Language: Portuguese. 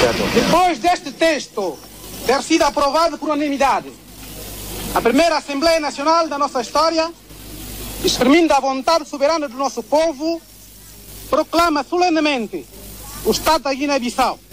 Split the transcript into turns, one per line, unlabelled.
Depois deste texto ter sido aprovado por unanimidade, a primeira Assembleia Nacional da nossa história, exprimindo a vontade soberana do nosso povo, proclama solenemente o Estado da Guiné-Bissau